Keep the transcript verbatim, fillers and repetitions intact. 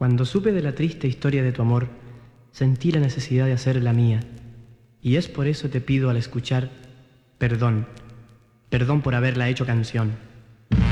Cuando supe de la triste historia de tu amor, sentí la necesidad de hacer la mía. Y es por eso te pido al escuchar, perdón, perdón por haberla hecho canción.